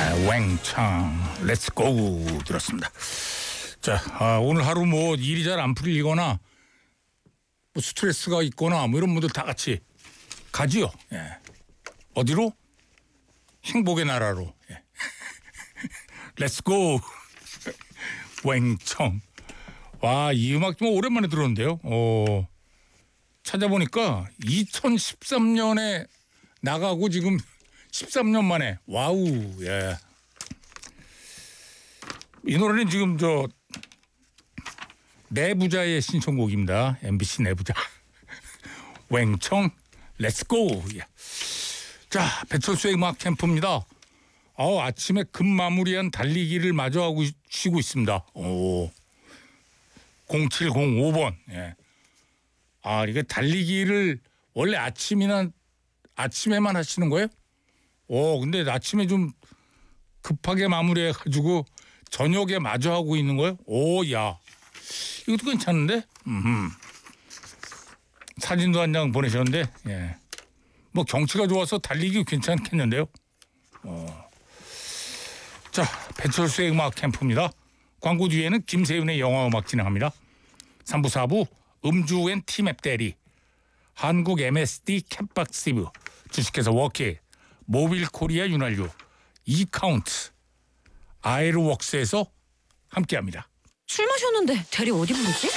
웽창 렛츠고 들었습니다. 자, 오늘 하루 뭐 일이 잘 안 풀리거나 뭐 스트레스가 있거나 뭐 이런 분들 다 같이 가지요. 예. 어디로? 행복의 나라로. 예. 렛츠고 웽청. 와, 이 음악 좀 오랜만에 들었는데요. 찾아보니까 2013년에 나가고 지금 13년 만에 와우. 예. 이 노래는 지금 내부자의 신청곡입니다. MBC 내부자. 웽청 렛츠고. 예. 자, 배철수의 음악 캠프입니다. 아침에 급 마무리한 달리기를 마저 하고 쉬고 있습니다. 0705번. 예. 이게 달리기를 원래 아침에만 하시는 거예요? 근데 아침에 좀 급하게 마무리해가지고 저녁에 마저 하고 있는 거예요? 야. 이것도 괜찮은데? 사진도 한 장 보내셨는데, 예. 뭐 경치가 좋아서 달리기 괜찮겠는데요? 자, 배철수의 음악 캠프입니다. 광고 뒤에는 김세윤의 영화 음악 진행합니다. 3부 4부 음주엔 티맵 대리, 한국 MSD 캡박시브, 주식회사 워키, 모빌 코리아 윤활유, 이카운트, 아이르웍스에서 함께합니다. 술 마셨는데 대리 어디 부르지?